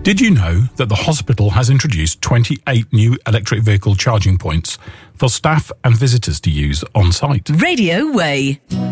Did you know that the hospital has introduced 28 new electric vehicle charging points for staff and visitors to use on site? Radio Way.